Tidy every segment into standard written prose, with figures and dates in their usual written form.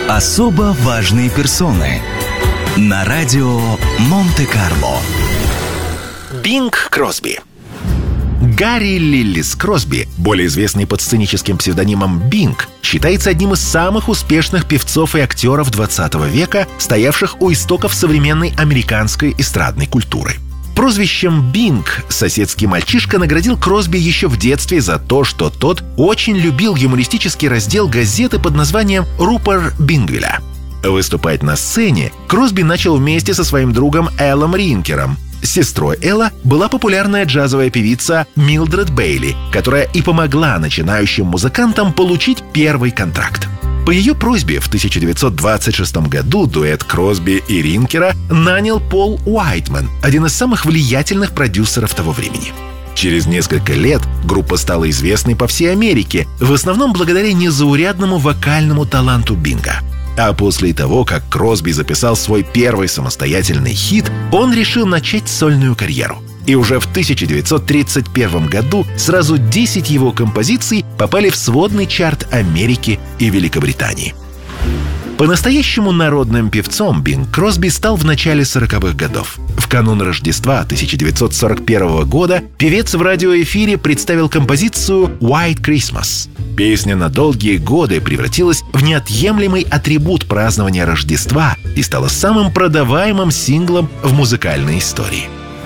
Особо важные персоны на радио Монте-Карло. Бинг Кросби. Гарри Лиллис Кросби, более известный под сценическим псевдонимом Бинг, считается одним из самых успешных певцов и актеров 20 века, стоявших у истоков современной американской эстрадной культуры. Прозвищем «Бинг» соседский мальчишка наградил Кросби еще в детстве за то, что тот очень любил юмористический раздел газеты под названием «Рупор Бингвилля». Выступать на сцене Кросби начал вместе со своим другом Эллом Ринкером. Сестрой Элла была популярная джазовая певица Милдред Бейли, которая и помогла начинающим музыкантам получить первый контракт. По ее просьбе в 1926 году дуэт Кросби и Ринкера нанял Пол Уайтман, один из самых влиятельных продюсеров того времени. Через несколько лет группа стала известной по всей Америке, в основном благодаря незаурядному вокальному таланту Бинга. А после того, как Кросби записал свой первый самостоятельный хит, он решил начать сольную карьеру. И уже в 1931 году сразу 10 его композиций попали в сводный чарт Америки и Великобритании. По-настоящему народным певцом Бинг Кросби стал в начале 40-х годов. В канун Рождества 1941 года певец в радиоэфире представил композицию «White Christmas». Песня на долгие годы превратилась в неотъемлемый атрибут празднования Рождества и стала самым продаваемым синглом в музыкальной истории.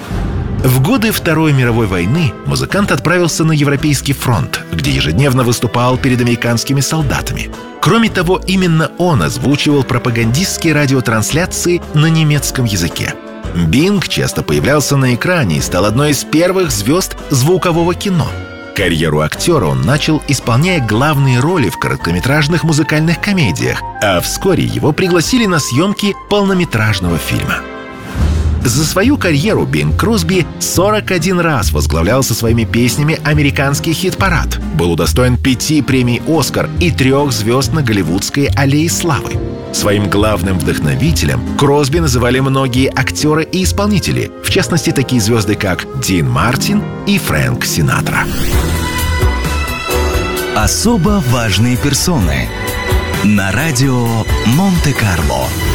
В годы Второй мировой войны музыкант отправился на Европейский фронт, где ежедневно выступал перед американскими солдатами. Кроме того, именно он озвучивал пропагандистские радиотрансляции на немецком языке. Бинг часто появлялся на экране и стал одной из первых звезд звукового кино. Карьеру актера он начал, исполняя главные роли в короткометражных музыкальных комедиях, а вскоре его пригласили на съемки полнометражного фильма. За свою карьеру Бинг Кросби 41 раз возглавлял со своими песнями американский хит-парад, был удостоен 5 премий «Оскар» и 3 звезд на Голливудской аллее славы. Своим главным вдохновителем Кросби называли многие актеры и исполнители, в частности, такие звезды, как Дин Мартин и Фрэнк Синатра. Особо важные персоны на радио Монте-Карло.